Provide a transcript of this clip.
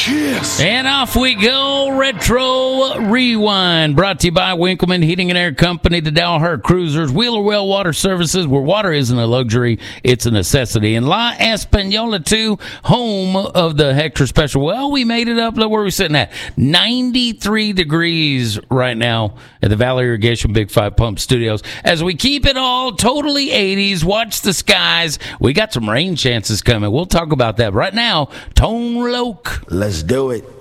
Yes. And off we go. Retro Rewind. Brought to you by Winkleman Heating and Air Company, the Dalhart Cruisers, Wheeler Well Water Services, where water isn't a luxury, it's a necessity. And La Española, too, home of the Hector Special. Well, we made it up. Look where we're sitting at. 93 degrees right now at the Valley Irrigation Big Five Pump Studios. As we keep it all totally 80s, watch the skies. We got some rain chances coming. We'll talk about that right now. Tone Loc. Let's do it.